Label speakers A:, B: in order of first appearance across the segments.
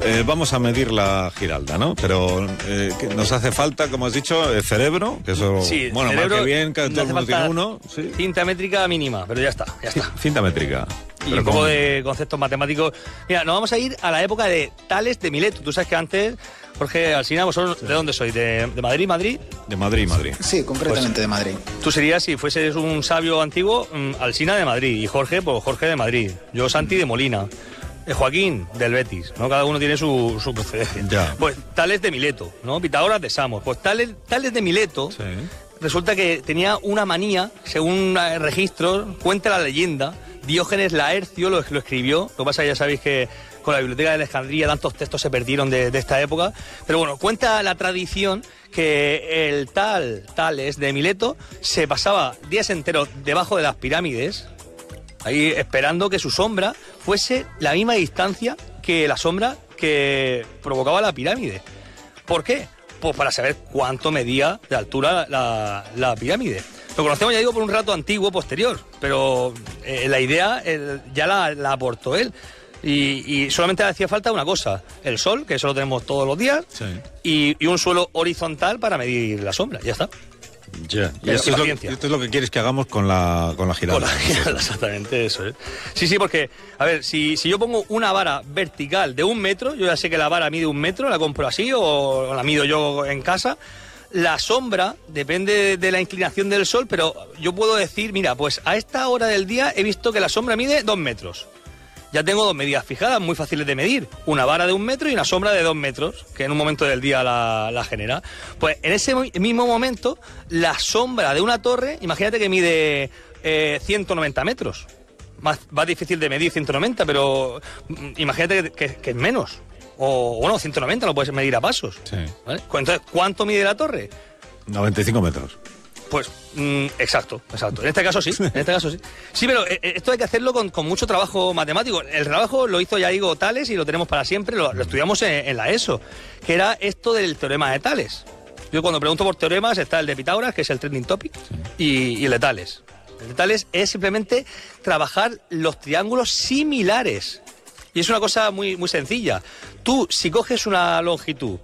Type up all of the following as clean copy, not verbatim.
A: Vamos a medir la Giralda, ¿no? Pero nos hace falta, como has dicho, el cerebro, que eso,
B: sí,
A: bueno, más que bien, que todo el mundo tiene uno. ¿Sí?
B: Cinta métrica mínima, pero ya está.
A: Cinta métrica.
B: Y un poco de conceptos matemáticos. Mira, nos vamos a ir a la época de Tales de Mileto. Tú sabes que antes, Jorge Alsina, ¿vosotros de dónde sois? ¿De Madrid?
A: De Madrid.
C: Sí, concretamente pues, de Madrid.
B: Tú serías, si fueses un sabio antiguo, Alsina de Madrid. Y Jorge, pues Jorge de Madrid. Yo, Santi, de Molina. Joaquín, del Betis, ¿no? Cada uno tiene su procedencia.
A: Ya.
B: Pues Tales de Mileto, ¿no? Pitágoras de Samos. Pues Tales de Mileto, sí. Resulta que tenía una manía, según registros, cuenta la leyenda, Diógenes Laercio lo escribió. Lo que pasa es que ya sabéis que con la Biblioteca de Alejandría tantos textos se perdieron de esta época. Pero bueno, cuenta la tradición que el Tales de Mileto se pasaba días enteros debajo de las pirámides, ahí esperando que su sombra fuese la misma distancia que la sombra que provocaba la pirámide. ¿Por qué? Pues para saber cuánto medía de altura la pirámide. Lo conocemos, ya digo, por un rato antiguo, posterior, pero la idea ya la aportó él. Y solamente le hacía falta una cosa, el sol, que eso lo tenemos todos los días, sí. y un suelo horizontal para medir la sombra, ya está.
A: Yeah. Y esto es lo que quieres que hagamos con la Giralda.
B: Con la Giralda, exactamente, eso es. Sí, porque, a ver, si yo pongo una vara vertical de 1 metro, yo ya sé que la vara mide 1 metro, la compro así o la mido yo en casa. La sombra depende de la inclinación del sol, pero yo puedo decir, mira, pues a esta hora del día he visto que la sombra mide 2 metros. Ya tengo 2 medidas fijadas, muy fáciles de medir. Una vara de 1 metro y una sombra de 2 metros, que en un momento del día la genera. Pues en ese mismo momento, la sombra de una torre, imagínate que mide 190 metros. Más difícil de medir 190, pero imagínate que es menos. O bueno, 190 lo puedes medir a pasos.
A: Sí.
B: ¿Vale? Entonces, ¿cuánto mide la torre?
A: 95 metros.
B: Pues, exacto. En este caso sí. Sí, pero esto hay que hacerlo con mucho trabajo matemático. El trabajo lo hizo, ya digo, Tales y lo tenemos para siempre, lo estudiamos en la ESO, que era esto del teorema de Tales. Yo cuando pregunto por teoremas está el de Pitágoras, que es el trending topic, sí. y el de Tales. El de Tales es simplemente trabajar los triángulos similares. Y es una cosa muy, muy sencilla. Tú, si coges una longitud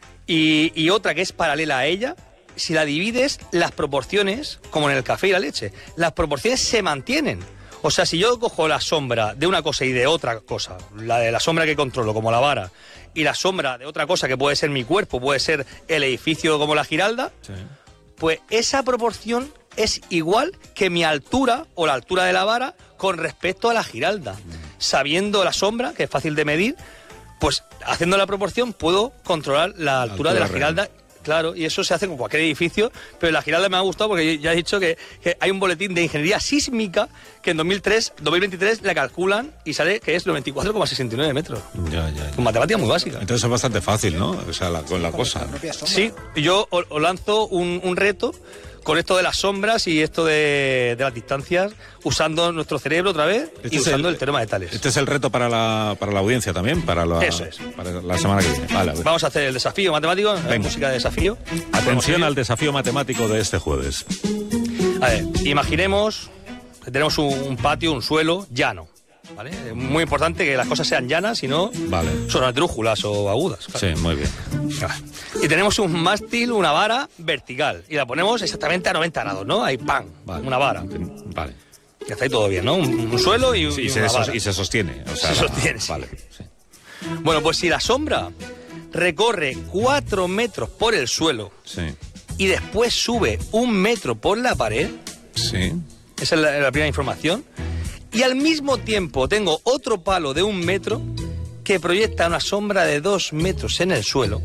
B: y otra que es paralela a ella, si la divides, las proporciones, como en el café y la leche, las proporciones se mantienen. O sea, si yo cojo la sombra de una cosa y de otra cosa, la de la sombra que controlo, como la vara, y la sombra de otra cosa que puede ser mi cuerpo, puede ser el edificio como la Giralda, sí. Pues esa proporción es igual que mi altura o la altura de la vara con respecto a la Giralda. Sabiendo la sombra, que es fácil de medir, pues haciendo la proporción puedo controlar la altura de la Giralda. Real. Claro, y eso se hace con cualquier edificio, pero la Giralda me ha gustado porque ya he dicho que hay un boletín de ingeniería sísmica que en 2023 la calculan y sale que es 94,69 metros.
A: Ya.
B: Con matemática muy básica.
A: Entonces es bastante fácil, ¿no? O sea, con la cosa.
B: Sí, yo os lanzo un reto con esto de las sombras y esto de las distancias, usando nuestro cerebro otra vez y usando el teorema de Tales.
A: Este es el reto para la audiencia también,
B: Eso es.
A: Para la semana que viene. Vale.
B: Vamos a hacer el desafío matemático, la música de desafío.
A: Atención al desafío matemático de este jueves.
B: A ver, imaginemos que tenemos un patio, un suelo llano. ¿Vale? Es muy importante que las cosas sean llanas, si no son esdrújulas o agudas. Claro.
A: Sí, muy bien.
B: Y tenemos un mástil, una vara vertical, y la ponemos exactamente a 90 grados, ¿no? Ahí, ¡pam! Vale. Una vara.
A: Vale.
B: Y está ahí todo bien, ¿no? Un suelo y una vara.
A: Y se sostiene. O sea,
B: se sostiene, sí.
A: Vale. Sí.
B: Bueno, pues si la sombra recorre 4 metros por el suelo,
A: sí.
B: Y después sube 1 metro por la pared,
A: sí.
B: Esa es la primera información, y al mismo tiempo tengo otro palo de 1 metro que proyecta una sombra de 2 metros en el suelo.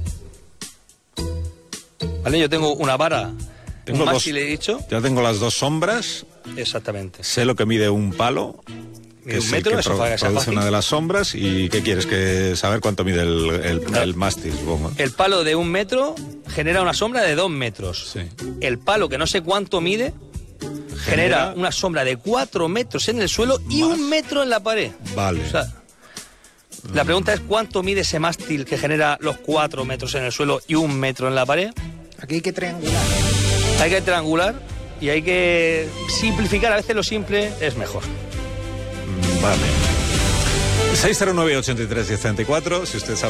B: ¿Vale? Yo tengo una vara, un mástil, he dicho.
A: Ya tengo las 2 sombras.
B: Exactamente.
A: Sé lo que mide un palo.
B: Que es 1 metro, eso
A: produce una de las sombras. ¿Y qué quieres? Saber cuánto mide el mástil, supongo.
B: El palo de 1 metro genera una sombra de 2 metros.
A: Sí.
B: El palo, que no sé cuánto mide, genera una sombra de 4 metros en el suelo y 1 metro en la pared.
A: Vale.
B: O sea, la pregunta es ¿cuánto mide ese mástil que genera los 4 metros en el suelo y 1 metro en la pared?
C: Aquí hay que triangular.
B: Hay que triangular y hay que simplificar. A veces lo simple es mejor.
A: Vale. 609-83-1034, si usted sabe.